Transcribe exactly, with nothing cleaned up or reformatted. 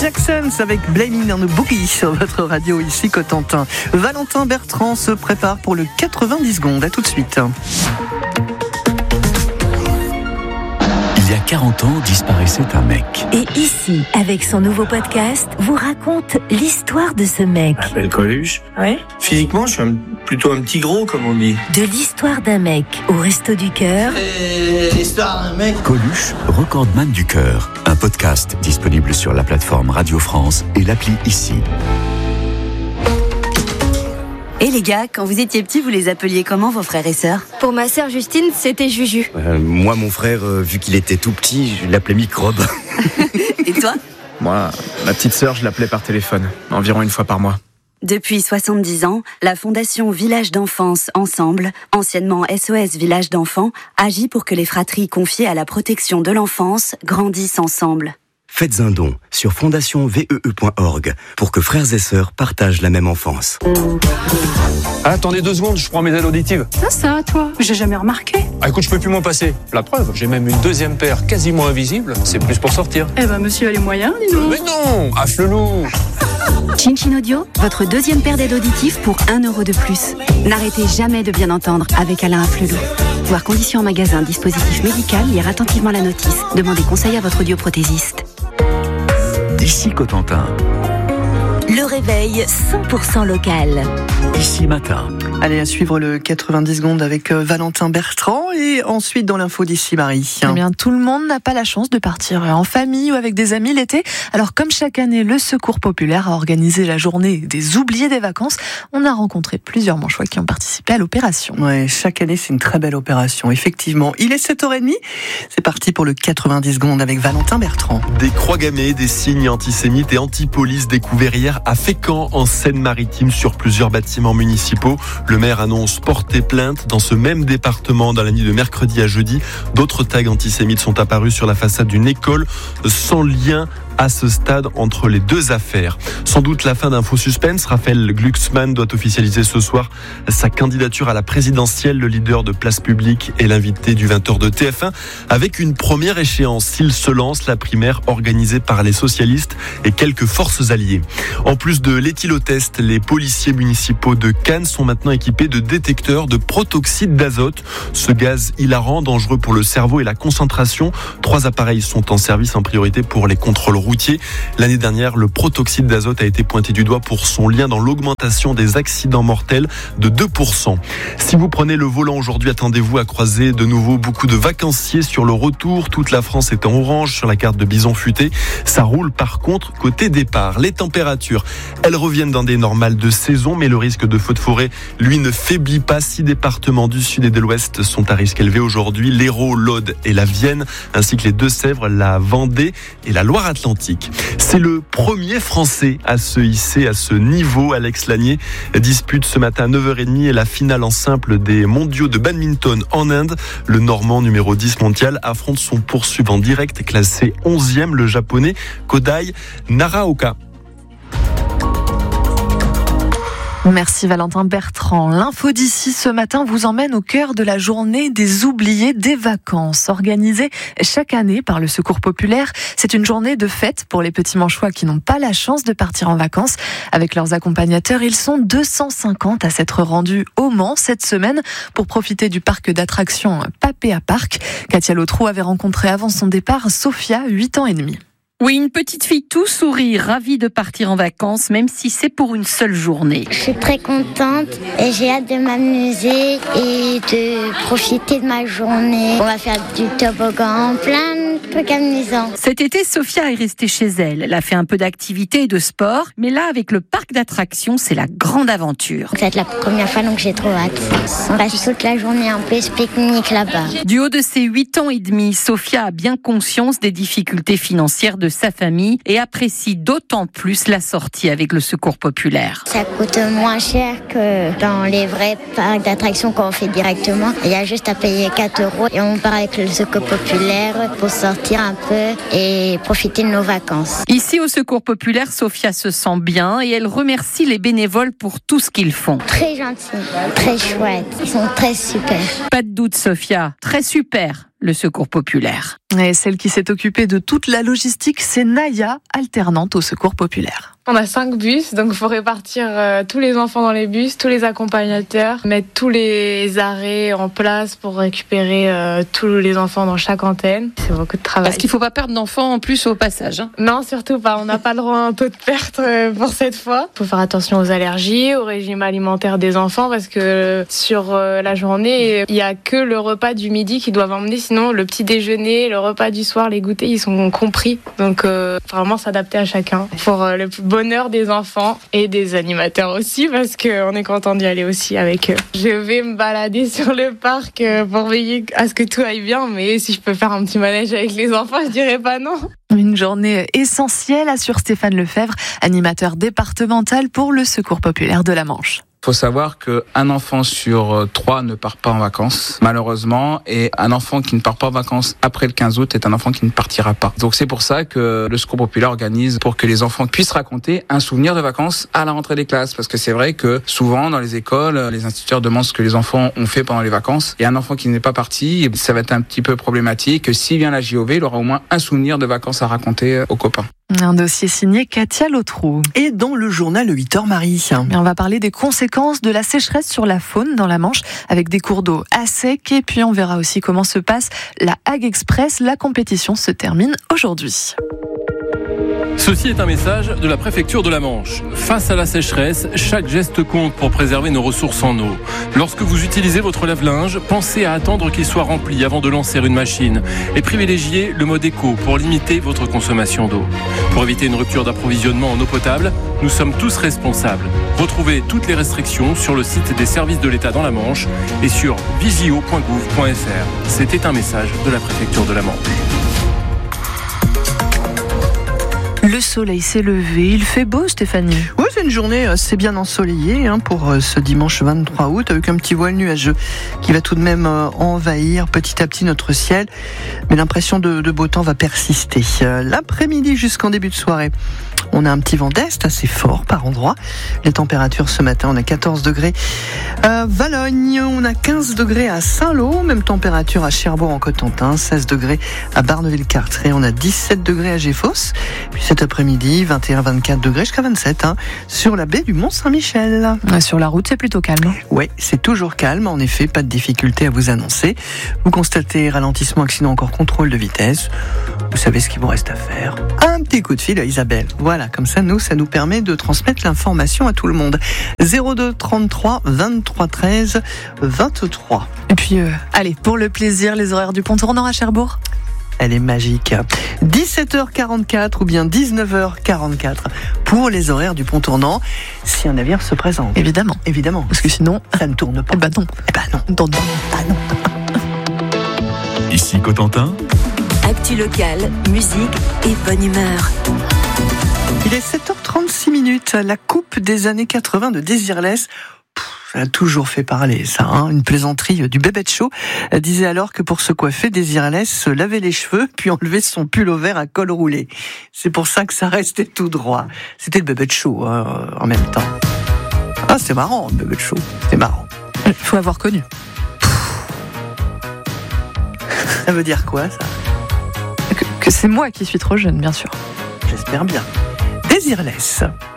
Jackson avec Blaming on a Boogie sur votre radio ici Cotentin. Valentin Bertrand se prépare pour le quatre-vingt-dix secondes. À tout de suite. Il y a quarante ans, disparaissait un mec. Et ici, avec son nouveau podcast, vous raconte l'histoire de ce mec. Je m'appelle Coluche. Ouais. Physiquement, je suis un, plutôt un petit gros, comme on dit. De l'histoire d'un mec au Resto du Cœur. Et l'histoire d'un mec. Coluche, recordman du cœur. Un podcast disponible sur la plateforme Radio France et l'appli Ici. Et les gars, quand vous étiez petits, vous les appeliez comment vos frères et sœurs ? Pour ma sœur Justine, c'était Juju. Euh, moi, mon frère, euh, vu qu'il était tout petit, je l'appelais Microbe. Et toi ? Moi, ma petite sœur, je l'appelais par téléphone, environ une fois par mois. Depuis soixante-dix ans, la Fondation Village d'Enfance Ensemble, anciennement S O S Village d'Enfants, agit pour que les fratries confiées à la protection de l'enfance grandissent ensemble. Faites un don sur fondation vee point org pour que frères et sœurs partagent la même enfance. Ah, attendez deux secondes, je prends mes aides auditives. Ça, ça, toi, j'ai jamais remarqué. Ah, écoute, je peux plus m'en passer. La preuve, j'ai même une deuxième paire quasiment invisible. C'est plus pour sortir. Eh ben, monsieur a les moyens, dis donc. Mais non, à Flelou. Chin Chin Audio, votre deuxième paire d'aides auditives pour un euro de plus. N'arrêtez jamais de bien entendre avec Alain Afflelou. Voir conditions en magasin, dispositif médical, lire attentivement la notice. Demandez conseil à votre audioprothésiste. Ici Cotentin. Le réveil cent pour cent local. Ici Matin. Allez, à suivre le quatre-vingt-dix secondes avec Valentin Bertrand et ensuite dans l'info d'ici Marie. Eh bien, tout le monde n'a pas la chance de partir en famille ou avec des amis l'été. Alors, comme chaque année, le Secours Populaire a organisé la journée des oubliés des vacances. On a rencontré plusieurs Manchois qui ont participé à l'opération. Ouais, chaque année, c'est une très belle opération, effectivement. Il est sept heures trente. C'est parti pour le quatre-vingt-dix secondes avec Valentin Bertrand. Des croix gammées, des signes antisémites et anti-police découverts hier à Fécamp, en Seine-Maritime, sur plusieurs bâtiments municipaux. Le maire annonce porter plainte. Dans ce même département, dans la nuit de mercredi à jeudi, d'autres tags antisémites sont apparus sur la façade d'une école, sans lien à ce stade entre les deux affaires. Sans doute la fin d'un faux suspense. Raphaël Glucksmann doit officialiser ce soir sa candidature à la présidentielle. Le leader de Place Publique est l'invité du vingt heures de T F un avec une première échéance. S'il se lance, la primaire organisée par les socialistes et quelques forces alliées. En plus de l'éthylotest, les policiers municipaux de Cannes sont maintenant équipés de détecteurs de protoxyde d'azote. Ce gaz hilarant, dangereux pour le cerveau et la concentration. Trois appareils sont en service en priorité pour les contrôles routiers. L'année dernière, le protoxyde d'azote a été pointé du doigt pour son lien dans l'augmentation des accidents mortels de deux pour cent. Si vous prenez le volant aujourd'hui, attendez-vous à croiser de nouveau beaucoup de vacanciers sur le retour. Toute la France est en orange sur la carte de Bison Futé. Ça roule par contre côté départ. Les températures, elles reviennent dans des normales de saison, mais le risque de feux de forêt, lui, ne faiblit pas. Six départements du sud et de l'ouest sont à risque élevé aujourd'hui. L'Hérault, l'Aude et la Vienne, ainsi que les Deux-Sèvres, la Vendée et la Loire-Atlantique. C'est le premier Français à se hisser à ce niveau. Alex Lanier dispute ce matin à neuf heures trente la finale en simple des mondiaux de badminton en Inde. Le Normand numéro dix mondial affronte son poursuivant direct classé onzième, le Japonais Kodai Naraoka. Merci Valentin Bertrand. L'info d'ici ce matin vous emmène au cœur de la journée des oubliés des vacances. Organisée chaque année par le Secours Populaire, c'est une journée de fête pour les petits Manchois qui n'ont pas la chance de partir en vacances. Avec leurs accompagnateurs, ils sont deux cent cinquante à s'être rendus au Mans cette semaine pour profiter du parc d'attractions Papéa Park. Katia Lautrou avait rencontré avant son départ Sophia, huit ans et demi. Oui, une petite fille tout sourire, ravie de partir en vacances, même si c'est pour une seule journée. Je suis très contente et j'ai hâte de m'amuser et de profiter de ma journée. On va faire du toboggan, plein de trucs amusants. Cet été, Sophia est restée chez elle. Elle a fait un peu d'activité et de sport, mais là, avec le parc d'attractions, c'est la grande aventure. Ça va être la première fois, donc j'ai trop hâte. On passe toute la journée un peu ce pique-nique là-bas. Du haut de ses huit ans et demi, Sophia a bien conscience des difficultés financières de sa famille et apprécie d'autant plus la sortie avec le Secours Populaire. Ça coûte moins cher que dans les vrais parcs d'attractions qu'on fait directement. Il y a juste à payer quatre euros et on part avec le Secours Populaire pour sortir un peu et profiter de nos vacances. Ici au Secours Populaire, Sophia se sent bien et elle remercie les bénévoles pour tout ce qu'ils font. Très gentils, très chouettes, ils sont très super. Pas de doute Sophia, très super. le Secours populaire. Et celle qui s'est occupée de toute la logistique, c'est Naya, alternante au Secours populaire. On a cinq bus, donc il faut répartir euh, tous les enfants dans les bus, tous les accompagnateurs, mettre tous les arrêts en place pour récupérer euh, tous les enfants dans chaque antenne. C'est beaucoup de travail. Parce qu'il ne faut pas perdre d'enfants en plus au passage. Hein. Non, surtout pas. On n'a pas le droit à un taux de perte euh, pour cette fois. Il faut faire attention aux allergies, au régime alimentaire des enfants, parce que sur euh, la journée, il n'y a que le repas du midi qu'ils doivent emmener. Sinon, le petit déjeuner, le repas du soir, les goûters, ils sont compris. Donc, euh, vraiment s'adapter à chacun pour euh, le bonheur des enfants et des animateurs aussi, parce qu'on est content d'y aller aussi avec eux. Je vais me balader sur le parc pour veiller à ce que tout aille bien, mais si je peux faire un petit manège avec les enfants, je dirais pas non. Une journée essentielle, assure Stéphane Lefebvre, animateur départemental pour le Secours populaire de la Manche. Il faut savoir qu'un enfant sur trois ne part pas en vacances, malheureusement, et un enfant qui ne part pas en vacances après le quinze août est un enfant qui ne partira pas. Donc c'est pour ça que le Secours populaire organise pour que les enfants puissent raconter un souvenir de vacances à la rentrée des classes. Parce que c'est vrai que souvent dans les écoles, les instituteurs demandent ce que les enfants ont fait pendant les vacances. Et un enfant qui n'est pas parti, ça va être un petit peu problématique. S'il vient à la J O V, il aura au moins un souvenir de vacances à raconter aux copains. Un dossier signé Katia Lotrou. Et dans le journal huit heures, Marie. Et on va parler des conséquences de la sécheresse sur la faune dans la Manche, avec des cours d'eau à sec. Et puis on verra aussi comment se passe la Hague Express. La compétition se termine aujourd'hui. Ceci est un message de la préfecture de la Manche. Face à la sécheresse, chaque geste compte pour préserver nos ressources en eau. Lorsque vous utilisez votre lave-linge, pensez à attendre qu'il soit rempli avant de lancer une machine et privilégiez le mode éco pour limiter votre consommation d'eau. Pour éviter une rupture d'approvisionnement en eau potable, nous sommes tous responsables. Retrouvez toutes les restrictions sur le site des services de l'État dans la Manche et sur vigio point gouv point f r. C'était un message de la préfecture de la Manche. Le soleil s'est levé, il fait beau, Stéphanie. Oui, c'est une journée assez bien ensoleillée hein, pour ce dimanche vingt-trois août, avec un petit voile nuageux qui va tout de même envahir petit à petit notre ciel. Mais l'impression de, de beau temps va persister. L'après-midi jusqu'en début de soirée, on a un petit vent d'est assez fort par endroits. Les températures ce matin, on a quatorze degrés à Valogne, on a quinze degrés à Saint-Lô, même température à Cherbourg en Cotentin, seize degrés à Barneville-Carteret, on a dix-sept degrés à Géfos. Puis cet après-midi, vingt et un à vingt-quatre degrés jusqu'à vingt-sept hein, sur la baie du Mont-Saint-Michel. Sur la route, c'est plutôt calme. Oui, c'est toujours calme, en effet, pas de difficulté à vous annoncer. Vous constatez ralentissement, accident, encore contrôle de vitesse. Vous savez ce qu'il vous reste à faire. Un petit coup de fil à Isabelle. Voilà, comme ça, nous, ça nous permet de transmettre l'information à tout le monde. zéro deux trente-trois vingt-trois treize vingt-trois. Et puis, euh, allez, pour le plaisir, les horaires du pont tournant à Cherbourg. Elle est magique. dix-sept heures quarante-quatre ou bien dix-neuf heures quarante-quatre pour les horaires du pont tournant, si un navire se présente. Évidemment. Évidemment. Parce que sinon, ça ne tourne pas. Eh ben non. Eh ben non. Non, non. Ah non. Ici Cotentin. Actu locale, musique et bonne humeur. Il est sept heures trente-six minutes. La coupe des années quatre-vingts de Désirless. Ça a toujours fait parler, ça. Hein. Une plaisanterie du Bébête Show disait alors que pour se coiffer, Désirless se lavait les cheveux puis enlevait son pull au vert à col roulé. C'est pour ça que ça restait tout droit. C'était le Bébête Show hein, en même temps. Ah, c'est marrant, le Bébête Show. C'est marrant. Il faut avoir connu. Ça veut dire quoi, ça ? Que, que c'est moi qui suis trop jeune, bien sûr. J'espère bien. Désirless.